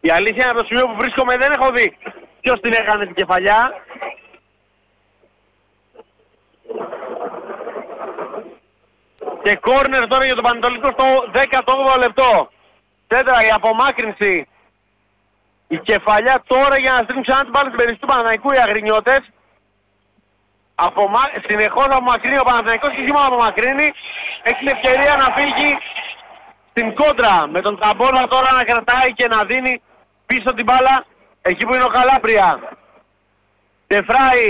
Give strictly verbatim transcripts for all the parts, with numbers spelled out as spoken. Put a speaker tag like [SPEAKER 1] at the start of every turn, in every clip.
[SPEAKER 1] Η αλήθεια είναι από το σημείο που βρίσκομαι δεν έχω δει ποιος την έκανε την κεφαλιά. Και κόρνερ τώρα για τον Πανετολικό στο δέκατο όγδοο λεπτό. Τέτρα η απομάκρυνση. Η κεφαλιά τώρα για να στείλουν ξανά την μπάλα στην περιοχή του Παναθηναϊκού οι αγρινιώτες. Απομα... Συνεχώς απομακρύνει ο Παναθηναϊκός και όχι μόνο απομακρύνει. Έχει την ευκαιρία να φύγει στην κόντρα. Με τον Ταμπόρδα τώρα να κρατάει και να δίνει πίσω την μπάλα εκεί που είναι ο Καλάμπρια. Τεφράι.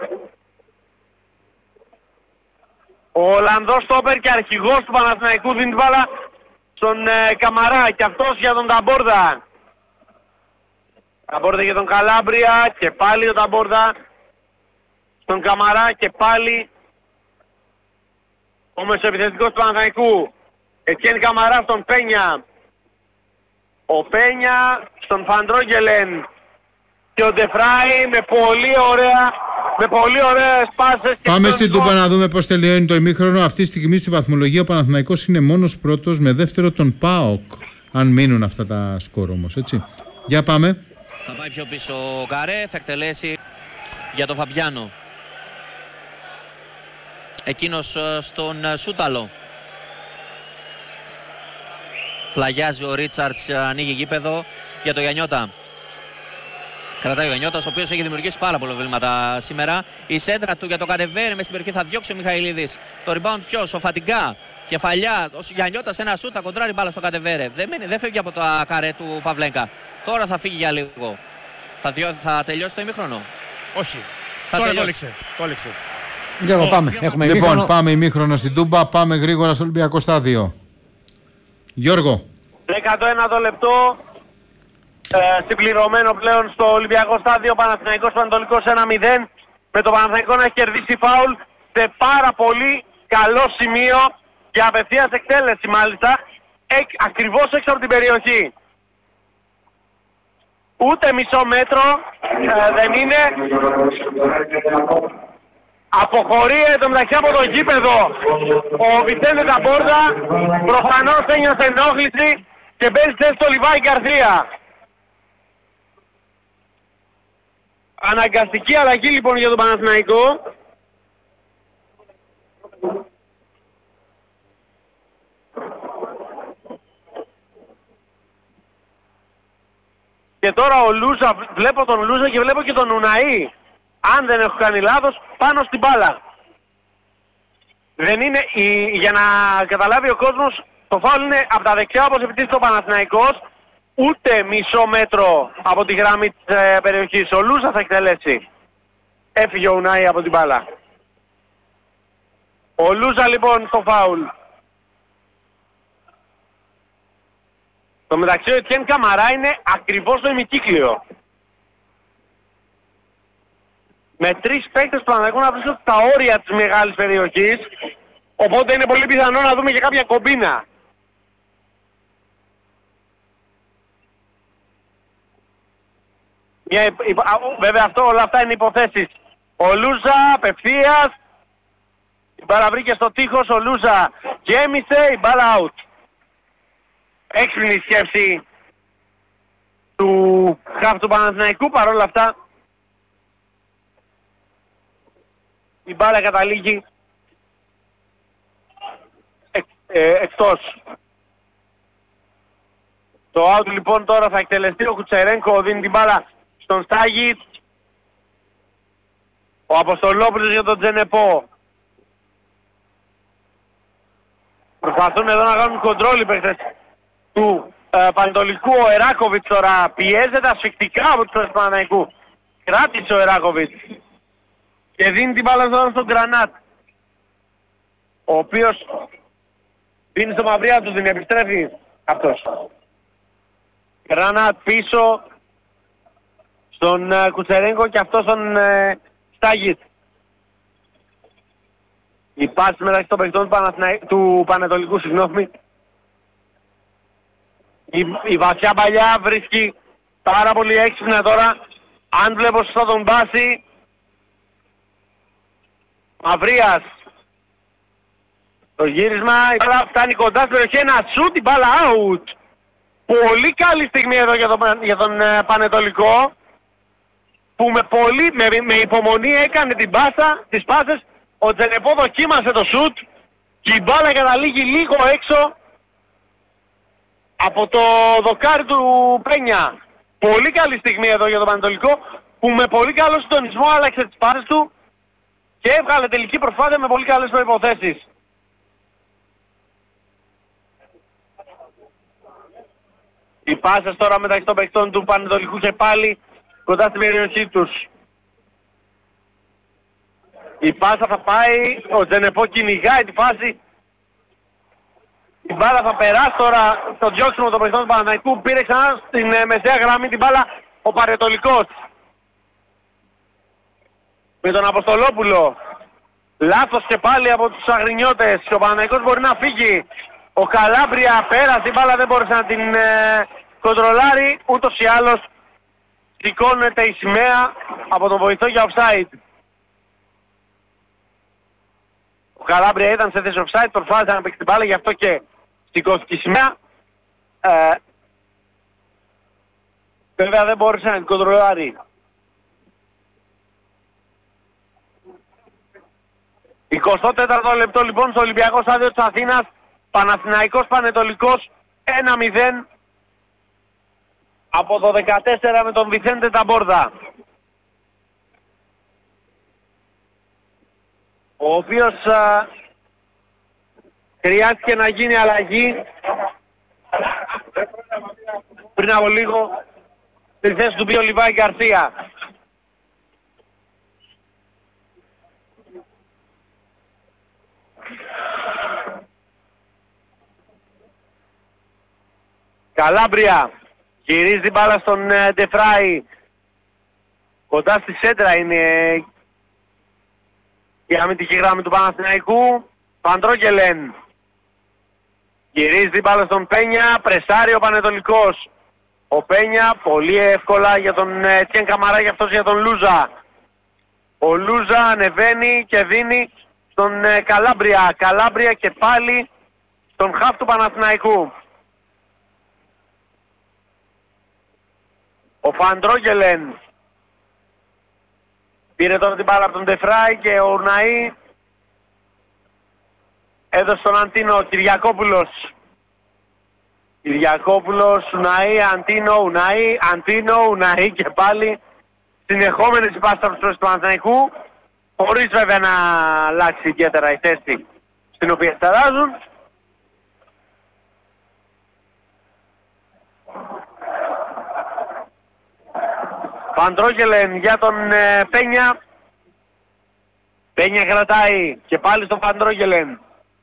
[SPEAKER 1] Ο Ολλανδός στόπερ και αρχηγός του Παναθηναϊκού δίνει την μπάλα στον ε, Καμαρά και αυτός για τον Ταμπόρδα. Ταμπόρδα για τον Καλάμπρια και πάλι ο Ταμπόρδα στον Καμαρά και πάλι ο μεσοεπιθετικός του Παναθηναϊκού. Ετιέν Καμαρά στον Πένια. Ο Πένια στον Φαντρόγγελεν και ο Ντεφράι με πολύ ωραία, με πολύ ωραίες πάσες.
[SPEAKER 2] Πάμε στην Τούμπα να δούμε πώς τελειώνει το ημίχρονο. Αυτή τη στιγμή στη βαθμολογία ο Παναθηναϊκός είναι μόνος πρώτος με δεύτερο τον ΠΑΟΚ. Αν μείνουν αυτά τα σκορ όμως, έτσι. Για πάμε.
[SPEAKER 3] Θα πάει πιο πίσω ο Καρέ, θα εκτελέσει για τον Φαμπιάνο. Εκείνος στον Σούταλο. Πλαγιάζει ο Ρίτσαρτς, ανοίγει γήπεδο για τον Γιαννιώτα. Κρατάει ο Γιαννιώτας, ο οποίος έχει δημιουργήσει πάρα πολλά προβλήματα σήμερα. Η σέντρα του για το κατεβαίνει μέσα στην περιοχή, θα διώξει ο Μιχαηλίδης. Το rebound ποιος, ο Φατιγκά. Κεφαλιά, ο Γιαννιώτας ένα σούτ, θα κοντράρει μπάλα στο κατεβέρε. Δεν, δεν φεύγει από το καρέ του Παυλέγκα. Τώρα θα φύγει για λίγο. Θα, διώ, θα τελειώσει το ημίχρονο.
[SPEAKER 4] Όχι.
[SPEAKER 3] Θα
[SPEAKER 4] Τώρα
[SPEAKER 3] τελειώσει.
[SPEAKER 4] το έλεξε. Το έλεξε.
[SPEAKER 5] Γιώργο, πάμε. Έχουμε
[SPEAKER 2] Λοιπόν,
[SPEAKER 5] ημίχρονο.
[SPEAKER 2] πάμε ημίχρονο στην Τούμπα. Πάμε γρήγορα στο Ολυμπιακό στάδιο. Γιώργο.
[SPEAKER 1] δέκατο ένατο λεπτό. Ε, συμπληρωμένο πλέον στο Ολυμπιακό στάδιο. Παναθηναϊκός Πανετολικός ένα μηδέν. Με το Παναθηναϊκό να έχει κερδίσει φάουλ σε πάρα πολύ καλό σημείο για απευθείας εκτέλεση μάλιστα. Εκ, ακριβώς έξω από την περιοχή. Ούτε μισό μέτρο ε, δεν είναι. Αποχωρεί το μεταξύ από το γήπεδο ο Βιτσέντε Ταμπόρδα. Προφανώς ένιωσε ενόχληση και μπαίνει θέση στο Λιβάη Γκαρσία. Αναγκαστική αλλαγή λοιπόν για τον Παναθηναϊκό. Και τώρα ο Λούζα, βλέπω τον Λούζα και βλέπω και τον Ουναή. Αν δεν έχω κάνει λάθος, πάνω στην μπάλα. Δεν είναι, η, για να καταλάβει ο κόσμος, το φάουλ είναι από τα δεξιά όπως επιτίθεται ο Παναθηναϊκός, ούτε μισό μέτρο από τη γραμμή της ε, περιοχής. Ο Λούζα θα εκτελέσει. Έφυγε ο Ουναή από την μπάλα. Ο Λούζα λοιπόν στο φάουλ. Το μεταξύ ο Ετιέν Καμαρά είναι ακριβώς στο ημικύκλιο. Με τρεις παίκτες που αναγκούν να βρίσκονται στα όρια της μεγάλης περιοχής. Οπότε είναι πολύ πιθανό να δούμε και κάποια κομπίνα. Μια, βέβαια αυτό, όλα αυτά είναι υποθέσεις. Ο Λούζα απευθείας. Η μπάλα βρήκε στο τείχος, ο Λούζα γέμισε, η μπάλα out. Έξυπνη σκέψη του χαφ του Παναθηναϊκού, παρόλα αυτά η μπάλα καταλήγει εκ, ε, εκτός. Το out λοιπόν τώρα θα εκτελεστεί, ο Κουτσερένκο δίνει την μπάλα στον Στάγιτ. Ο Αποστολόπουλος για τον Τζενεπό. Προσπαθούν εδώ να κάνουν κοντρόλ οι παίκτες του ε, Πανετολικού. Ο Εράκοβιτς τώρα πιέζεται ασφυκτικά από τους παίκτες του Παναθηναϊκού. Κράτησε ο Εράκοβιτς και δίνει την μπάλα τώρα στον Γκρανάτ, ο οποίος δίνει στο Μαυριά του, την επιστρέφει αυτός. Γκρανάτ πίσω στον ε, Κουτσερέγκο και αυτός στον ε, Στάγιτ. Η πάση μεταξύ των παιχτών του, Παναθηνα... του Πανετολικού, συγγνώμη. Η, η βαθιά παλιά βρίσκει πάρα πολύ έξυπνα τώρα. Αν βλέπω σωστά τον Μπάση. Μαυρίας. Το γύρισμα, η μπάλα φτάνει κοντά στην περιοχή, ένα σουτ, η μπάλα out. Πολύ καλή στιγμή εδώ για τον, για τον ε, Πανετολικό, που με, πολύ, με, με υπομονή έκανε την πάσα, τις πάσες. Ο Τζενεπό δοκίμασε το σουτ και η μπάλα καταλήγει λίγο έξω από το δοκάρι του Πένια. Πολύ καλή στιγμή εδώ για τον Πανετολικό, που με πολύ καλό συντονισμό άλλαξε τις πάσες του και έβγαλε τελική προσπάθεια με πολύ καλές προϋποθέσεις. Οι πάσες τώρα μεταξύ των παιχτών του Πανετολικού και πάλι κοντά στην περιοχή τους. Η πάσα θα πάει, ο Τζενεπό κυνηγάει τη φάση. Η μπάλα θα περάσει τώρα στο διώξιμο των παιχτών του Παναθηναϊκού. Πήρε ξανά στην ε, μεσαία γραμμή την μπάλα ο Πανετολικός. Με τον Αποστολόπουλο. Λάθος και πάλι από τους Αγρινιώτες. Ο Παναθηναϊκός μπορεί να φύγει. Ο Καλάμπρια πέρασε, η μπάλα δεν μπόρεσε να την ε, κοντρολάρει. Ούτως ή άλλως σηκώνεται η σημαία από τον βοηθό για offside. Ο Καλάμπρια ήταν σε θέση offside, προσπάθησε να παίξει την μπάλα, γι' αυτό και σηκώθηκε η σημαία. Ε, βέβαια δεν μπόρεσε να την κοντρολάρει. εικοστό τέταρτο λεπτό λοιπόν στο Ολυμπιακό Στάδιο της Αθήνας. Παναθηναϊκός Πανετολικός ένα μηδέν από το δεκατέσσερα με τον Βιθέντε Ταμπόρδα, ο οποίος α, χρειάστηκε να γίνει αλλαγή πριν από λίγο στη θέση του Πιο Λιβάη Γκαρσία. Καλάμπρια γυρίζει την μπάλα στον ε, Ντεφράι. Κοντά στη σέντρα είναι η αμυντική γράμμη του Παναθηναϊκού. Παντρόγελεν γυρίζει την μπάλα στον Πένια. Πρεσάρει ο Πανετολικός. Ο Πένια πολύ εύκολα για τον ε, Τιέν Καμαρά, για αυτός για τον Λούζα. Ο Λούζα ανεβαίνει και δίνει στον ε, Καλάμπρια. Καλάμπρια και πάλι στον χαφ του Παναθηναϊκού. Ο Φαντρόγελεν πήρε τώρα την μπάλα από τον Ντεφράι και ο Ουρναή έδωσε στον Αντίνο. Κυριακόπουλος. Κυριακόπουλος, Ουναή, Αντίνο, Ουναή, Αντίνο, Ουναή και πάλι συνεχόμενες οι πάσες από τους του Παναθηναϊκού, χωρίς βέβαια να αλλάξει ιδιαίτερα η θέση στην οποία σταράζουν. Παντρόγελεν για τον ε, Πένια. Πένια κρατάει και πάλι στον Παντρόγελεν.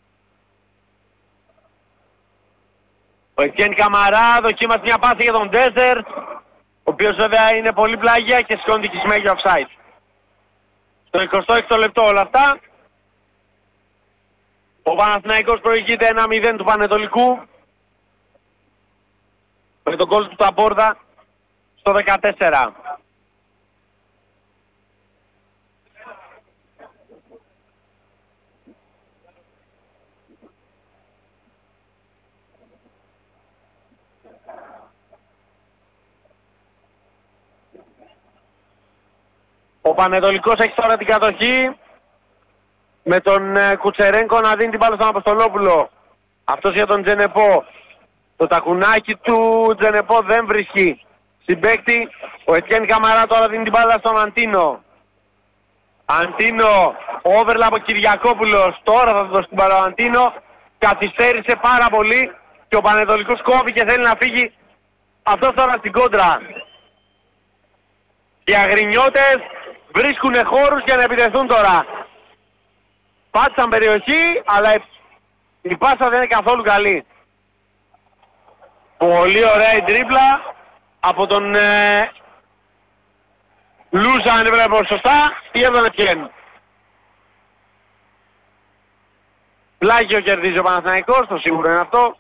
[SPEAKER 1] Ο Εκκέν Καμαρά δοκίμασε μια πάση για τον Ντέσσερτ, ο οποίος βέβαια είναι πολύ πλάγια και σηκώνει τη σημαία για offside. Στο εικοστό έκτο λεπτό όλα αυτά. Ο Παναθηναϊκός προηγείται ένα μηδέν του Πανετολικού με τον γκολ του Ταμπόρδα στο δεκατέσσερα. Ο Πανετολικός έχει τώρα την κατοχή με τον ε, Κουτσερένκο να δίνει την μπάλα στον Αποστολόπουλο. Αυτός για τον Τζενεπό. Το τακουνάκι του Τζενεπό δεν βρίσκει συμπαίκτη. Ο Ετιέν Καμαρά τώρα δίνει την μπάλα στον Αντίνο. Αντίνο, overlap από Κυριακόπουλος. Τώρα θα του δώσει την μπάλα ο Αντίνο. Καθυστέρησε πάρα πολύ και ο Πανετολικός κόβει και θέλει να φύγει. Αυτός τώρα στην κόντρα. Οι Αγρινιώτες βρίσκουν χώρους για να επιτεθούν τώρα. Πάτησαν περιοχή, αλλά η πάσα δεν είναι καθόλου καλή. Πολύ ωραία η τρίπλα από τον ε, Λούζα, αν βλέπω σωστά, ή από τον Ετιέν. Πλάγιο κερδίζει ο Παναθηναϊκός, το σίγουρο είναι αυτό.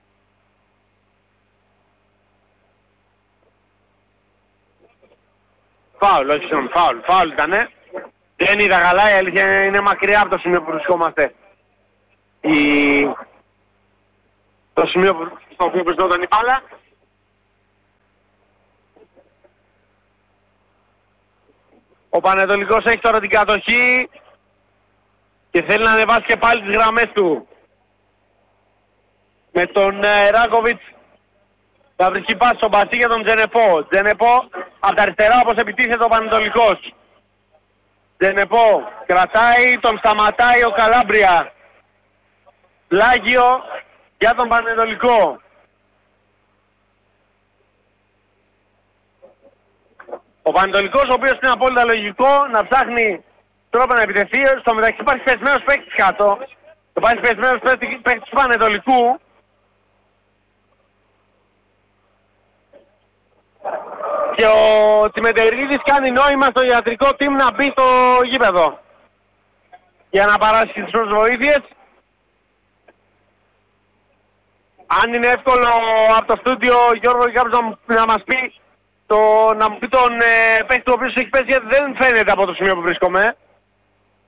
[SPEAKER 1] Φάουλ, όχι συγγνώμη, φάουλ, φάουλ ήτανε. Δεν είδα καλά, η αλήθεια είναι μακριά από το σημείο που βρισκόμαστε. Η... Το σημείο που... στο οποίο βρισκόταν η μπάλα. Ο Πανετολικός έχει τώρα την κατοχή και θέλει να ανεβάσει και πάλι τις γραμμές του. Με τον ε, Ράκοβιτς θα βρίσκει πάση στον Μπασί για τον Τζενεπό. Τζενεπό από τα αριστερά όπως επιτίθεται ο Πανετολικός. Τζενεπό κρατάει, τον σταματάει ο Καλάμπρια. Πλάγιο για τον Πανετολικό. Ο Πανετολικός, ο οποίος είναι απόλυτα λογικό να ψάχνει τρόπο να επιτεθεί. Στο μεταξύ υπάρχει πεσμένος παίκτης κάτω. Υπάρχει πεσμένος παίκτης του Πανετολικού. Και ο Τσιμεντερίδης κάνει νόημα στο ιατρικό team να μπει στο γήπεδο για να παράσχει τις πρώτες βοήθειες. Αν είναι εύκολο από το στούντιο, Γιώργο, κάποιος να, να μας πει το, να μου πει τον ε, παίκτη ο οποίος έχει πέσει, γιατί δεν φαίνεται από το σημείο που βρίσκομαι.